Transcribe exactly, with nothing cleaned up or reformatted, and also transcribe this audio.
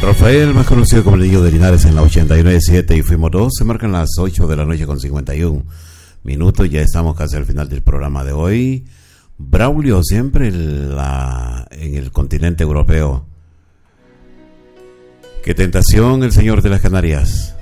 Rafael, más conocido como el Niño de Linares, en la ochenta y nueve punto siete, y fuimos dos. Se marcan las ocho de la noche con cincuenta y un minutos. Ya estamos casi al final del programa de hoy. Braulio, siempre en, la, en el continente europeo. Qué tentación, el señor de las Canarias.